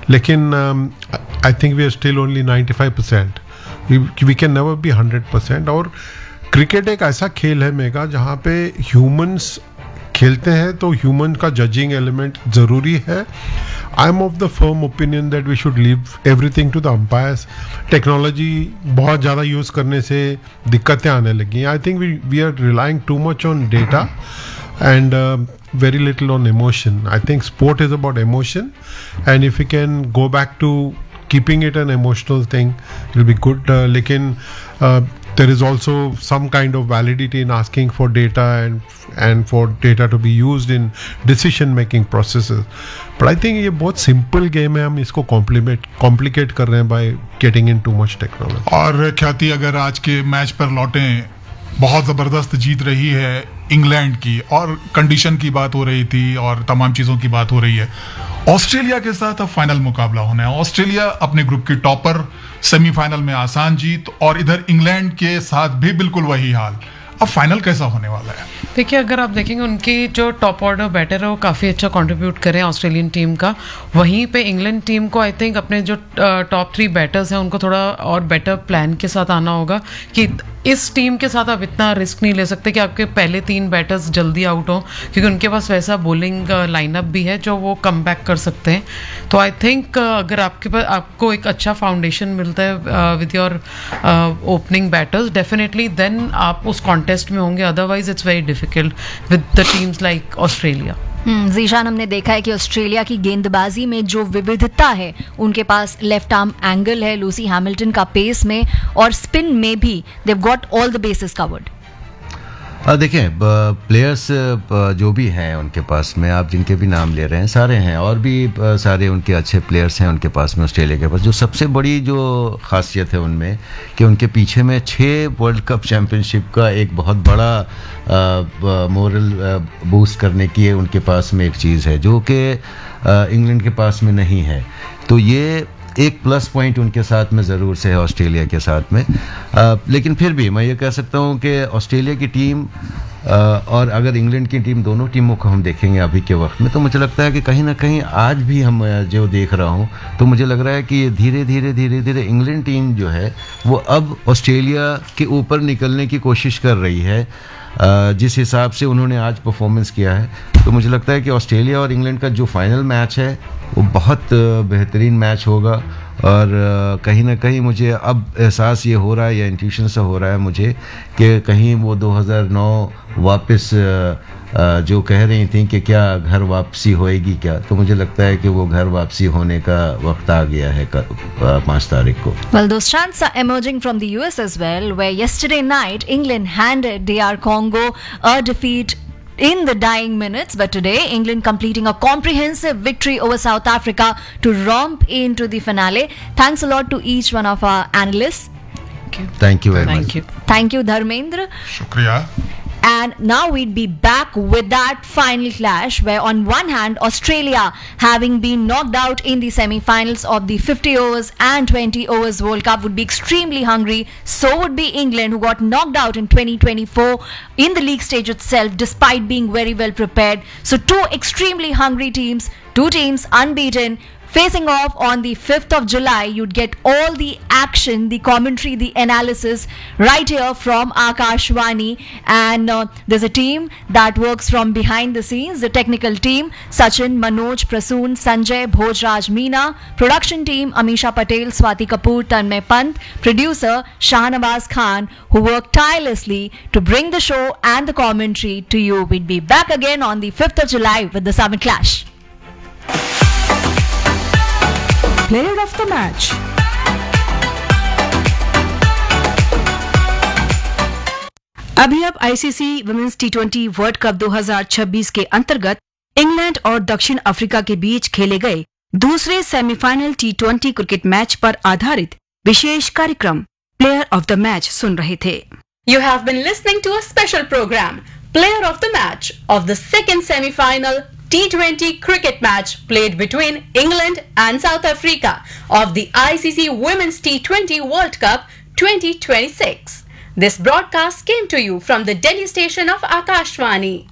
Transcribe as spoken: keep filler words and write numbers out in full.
लेकिन I think we are still only ninety five percent. We can never be hundred percent. और cricket एक ऐसा खेल है मेगा जहाँ पे ह्यूमंस खेलते हैं, तो ह्यूमन का जजिंग एलिमेंट ज़रूरी है. I am of the firm opinion that we should leave everything to the umpires. Technology बहुत ज़्यादा यूज़ करने से दिक्कतें आने लगी हैं. I think we we are relying too much on data and uh, very little on emotion. I think sport is about emotion, and if we can go back to keeping it an emotional thing, it'll be good. Uh, lekin uh, there is also some kind of validity in asking for data and and for data to be used in decision making processes. But I think ये बहुत simple game है, हम इसको complicate complicate कर रहे हैं by getting in too much technology. और ख्याति, अगर आज के मैच पर लौटें, बहुत ज़बरदस्त जीत रही है इंग्लैंड की, और कंडीशन की बात हो रही थी और तमाम चीज़ों की बात हो रही है. ऑस्ट्रेलिया के साथ अब फाइनल मुकाबला होना है. ऑस्ट्रेलिया अपने ग्रुप की टॉपर, सेमीफाइनल में आसान जीत, और इधर इंग्लैंड के साथ भी बिल्कुल वही हाल. अब फाइनल कैसा होने वाला है? देखिए, अगर आप देखेंगे उनकी जो टॉप ऑर्डर बैटर है वो काफ़ी अच्छा कंट्रीब्यूट करें ऑस्ट्रेलियन टीम का. वहीं पे इंग्लैंड टीम को आई थिंक अपने जो टॉप थ्री बैटर्स हैं उनको थोड़ा और बेटर प्लान के साथ आना होगा कि इस टीम के साथ आप इतना रिस्क नहीं ले सकते कि आपके पहले तीन बैटर्स जल्दी आउट हों, क्योंकि उनके पास वैसा बॉलिंग लाइनअप भी है जो वो कम बैक कर सकते हैं. तो आई थिंक अगर आपके पास आपको एक अच्छा फाउंडेशन मिलता है with your opening batters, definitely then आप उस कॉन्टेस्ट में होंगे. Otherwise it's very difficult with the teams like Australia. Zeeshan, हमने देखा है कि ऑस्ट्रेलिया की गेंदबाजी में जो विविधता है, उनके पास लेफ्ट आर्म एंगल है लूसी हैमिल्टन का पेस में, और स्पिन में भी they have got all the basis covered. देखें, प्लेयर्स जो भी हैं उनके पास में, आप जिनके भी नाम ले रहे हैं सारे हैं, और भी सारे उनके अच्छे प्लेयर्स हैं उनके पास में ऑस्ट्रेलिया के पास. जो सबसे बड़ी जो खासियत है उनमें कि उनके पीछे में छः वर्ल्ड कप चैम्पियनशिप का एक बहुत बड़ा मोरल बूस्ट करने की उनके पास में एक चीज़ है जो कि इंग्लैंड के पास में नहीं है. तो ये एक प्लस पॉइंट उनके साथ में ज़रूर से है ऑस्ट्रेलिया के साथ में. आ, लेकिन फिर भी मैं ये कह सकता हूँ कि ऑस्ट्रेलिया की टीम आ, और अगर इंग्लैंड की टीम, दोनों टीमों को हम देखेंगे अभी के वक्त में, तो मुझे लगता है कि कहीं ना कहीं आज भी हम जो देख रहा हूँ तो मुझे लग रहा है कि धीरे धीरे धीरे धीरे इंग्लैंड टीम जो है वो अब ऑस्ट्रेलिया के ऊपर निकलने की कोशिश कर रही है. जिस हिसाब से उन्होंने आज परफॉर्मेंस किया है, तो मुझे लगता है कि ऑस्ट्रेलिया और इंग्लैंड का जो फाइनल मैच है वो बहुत बेहतरीन मैच होगा. और कहीं ना कहीं मुझे अब एहसास ये हो रहा है, या इंट्यूशन सा हो रहा है मुझे, कि कहीं वो दो हज़ार नौ वापस जो कह रही थी कि क्या घर वापसी होएगी क्या, तो मुझे लगता है कि वो घर वापसी होने का वक्त आ गया है पाँच तारीख को. Well, those chants are emerging from the U S as well, where yesterday night England handed D R Congo a defeat in the dying minutes, but today England completing a comprehensive victory over South Africa to romp into the finale. Thanks a lot to each one of our analysts. Thank you. Thank you very Thank much. you. Thank you, Dharmendra. शुक्रिया. And now we'd be back with that final clash, where on one hand Australia, having been knocked out in the semi-finals of the fifty overs and twenty overs World Cup, would be extremely hungry. So would be England, who got knocked out in twenty twenty-four in the league stage itself, despite being very well prepared. So two extremely hungry teams, two teams unbeaten, facing off on the fifth of July. You'd get all the action, the commentary, the analysis right here from Akashvani. And uh, there's a team that works from behind the scenes, the technical team, Sachin, Manoj, Prasoon, Sanjay, Bhojraj, Meena, production team, Amisha Patel, Swati Kapoor, Tanmay Pant, producer, Shahnawaz Khan, who work tirelessly to bring the show and the commentary to you. We'd be back again on the fifth of July with the Summit Clash. Player of the match. अभी अब ICC women's T twenty world cup दो हज़ार छब्बीस के अंतर्गत England और दक्षिण Africa के बीच खेले गए दूसरे semifinal T twenty cricket match पर आधारित विशेष कार्यक्रम प्लेयर ऑफ द मैच सुन रहे थे. You have been listening to a special program, Player of the Match, of the second semi-final T twenty cricket match played between England and South Africa of the I C C Women's T twenty World Cup twenty twenty-six. This broadcast came to you from the Delhi station of Akashvani.